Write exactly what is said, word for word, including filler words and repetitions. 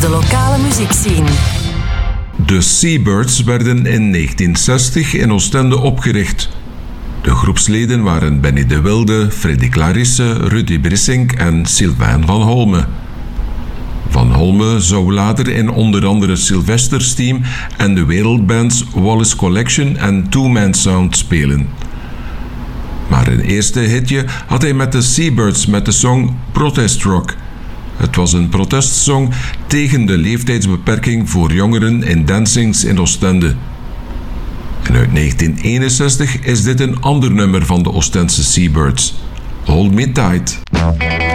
de lokale muziekscene. De Seabirds werden in negentien zestig in Oostende opgericht. De groepsleden waren Benny de Wilde, Freddy Clarisse, Rudy Brissink en Sylvain van Holme. Van Holme zou later in onder andere Sylvester's Team en de wereldbands Wallace Collection en Two Man Sound spelen. Maar een eerste hitje had hij met de Seabirds met de song Protest Rock. Het was een protestsong tegen de leeftijdsbeperking voor jongeren in dancings in Oostende. En uit negentien eenenzestig is dit een ander nummer van de Oostense Seabirds, Hold Me Tight.